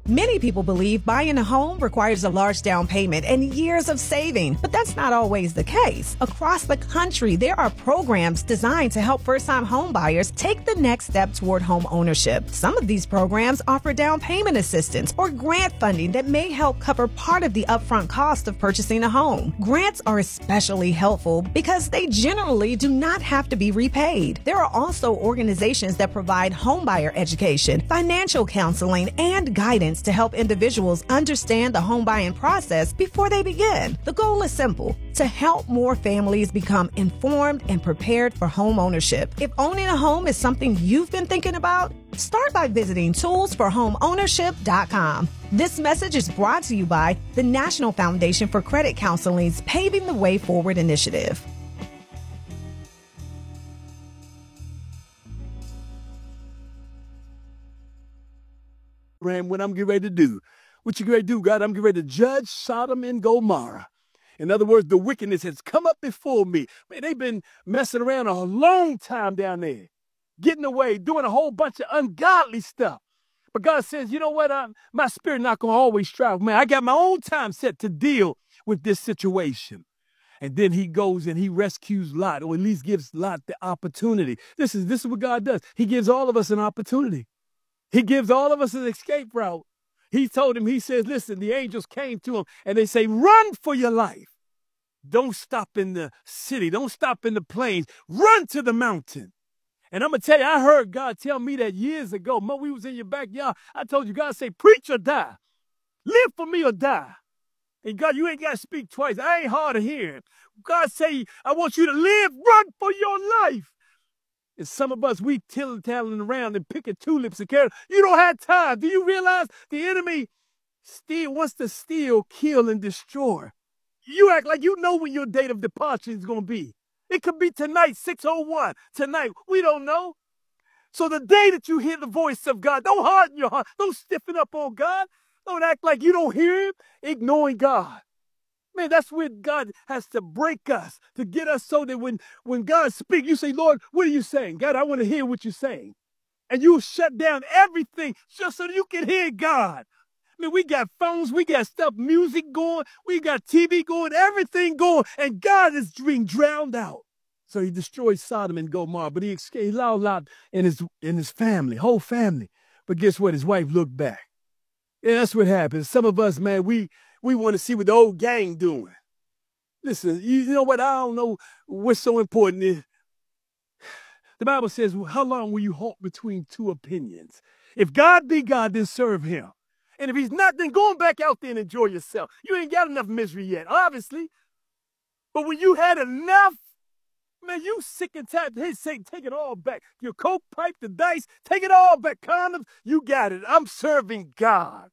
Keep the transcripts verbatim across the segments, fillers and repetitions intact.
Many people believe buying a home requires a large down payment and years of saving, but that's not always the case. Across the country, there are programs designed to help first-time home buyers take the next step toward home ownership. Some of these programs offer down payment assistance or grant funding that may help cover part of the upfront cost of purchasing a home. Grants are especially helpful because they generally do not have to be repaid. There are also organizations that provide homebuyer education, financial counseling, and guidance to help individuals understand the home buying process before they begin. The goal is simple: to help more families become informed and prepared for home ownership. If owning a home is something you've been thinking about, start by visiting tools for home ownership dot com. This message is brought to you by the National Foundation for Credit Counseling's Paving the Way Forward initiative. What I'm getting ready to do. What you getting ready to do, God? I'm getting ready to judge Sodom and Gomorrah. In other words, the wickedness has come up before me. Man, they've been messing around a long time down there, getting away, doing a whole bunch of ungodly stuff. But God says, you know what? I'm, my spirit not going to always strive. Man, I got my own time set to deal with this situation. And then he goes and he rescues Lot, or at least gives Lot the opportunity. This is, this is what God does. He gives all of us an opportunity. He gives all of us an escape route. He told him, he says, listen, the angels came to him and they say, run for your life. Don't stop in the city. Don't stop in the plains. Run to the mountain. And I'm going to tell you, I heard God tell me that years ago. Mo, we was in your backyard. I told you, God say, preach or die. Live for me or die. And God, you ain't got to speak twice. I ain't hard of hearing. God say, I want you to live, run for your life. And some of us, we tilly-tallying around and picking tulips and carrots. You don't have time. Do you realize the enemy still wants to steal, kill, and destroy? You act like you know when your date of departure is going to be. It could be tonight, six oh one. Tonight, we don't know. So the day that you hear the voice of God, don't harden your heart. Don't stiffen up on God. Don't act like you don't hear him, ignoring God. Man, that's where God has to break us, to get us so that when, when God speaks, you say, Lord, what are you saying? God, I want to hear what you're saying. And you shut down everything just so that you can hear God. I mean, we got phones, we got stuff, music going, we got T V going, everything going, and God is being drowned out. So he destroyed Sodom and Gomorrah, but he escaped, he allowed Lot and his, and his family, whole family. But guess what? His wife looked back. Yeah, that's what happens. Some of us, man, we... We want to see what the old gang doing. Listen, you know what? I don't know what's so important is. The Bible says, well, how long will you halt between two opinions? If God be God, then serve him. And if he's not, then go on back out there and enjoy yourself. You ain't got enough misery yet, obviously. But when you had enough, man, you sick and tired. Hey, Satan, take it all back. Your coke pipe, the dice, take it all back. Condoms, you got it. I'm serving God.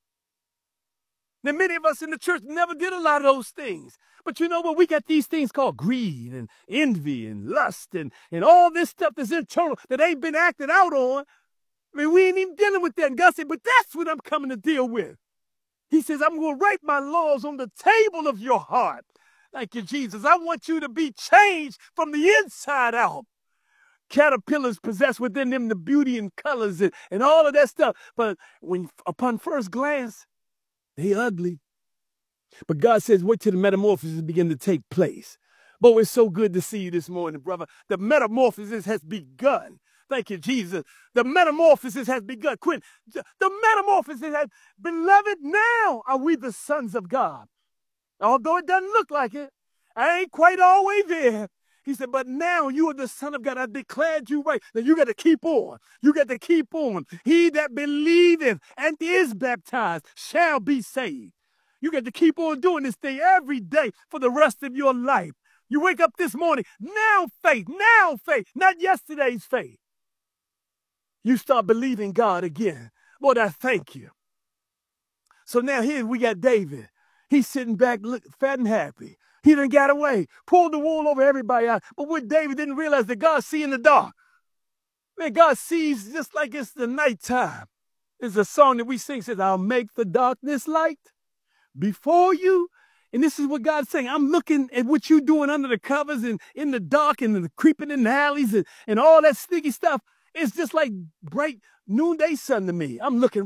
Now, many of us in the church never did a lot of those things. But you know what? We got these things called greed and envy and lust and, and all this stuff that's internal that ain't been acted out on. I mean, we ain't even dealing with that. And God said, but that's what I'm coming to deal with. He says, I'm going to write my laws on the table of your heart. Thank you, Jesus. I want you to be changed from the inside out. Caterpillars possess within them the beauty and colors and, and all of that stuff. But when upon first glance, they ugly. But God says, wait till the metamorphosis begin to take place. Boy, it's so good to see you this morning, brother. The metamorphosis has begun. Thank you, Jesus. The metamorphosis has begun. Quit. The metamorphosis has, beloved, now are we the sons of God. Although it doesn't look like it, I ain't quite all the way there. He said, but now you are the son of God. I declared you right. Now you got to keep on. You got to keep on. He that believeth and is baptized shall be saved. You got to keep on doing this thing every day for the rest of your life. You wake up this morning, now faith, now faith, not yesterday's faith. You start believing God again. Lord, I thank you. So now here we got David. He's sitting back, look, fat and happy. He done got away, pulled the wool over everybody out. But what David didn't realize that God sees in the dark. Man, God sees just like it's the nighttime. There's a song that we sing, says, I'll make the darkness light before you. And this is what God's saying. I'm looking at what you're doing under the covers and in the dark and the creeping in the alleys and, and all that sticky stuff. It's just like bright noonday sun to me. I'm looking